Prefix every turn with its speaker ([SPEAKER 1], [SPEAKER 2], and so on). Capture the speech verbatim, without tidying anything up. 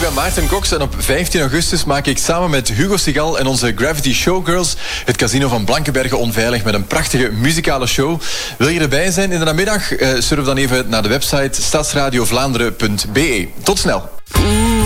[SPEAKER 1] ben Maarten Cox en op vijftien augustus maak ik samen met Hugo Sigal en onze Gravity Showgirls het casino van Blankenberge onveilig met een prachtige muzikale show. Wil je erbij zijn in de namiddag? Uh, surf dan even naar de website stadsradiovlaanderen punt be. Tot snel.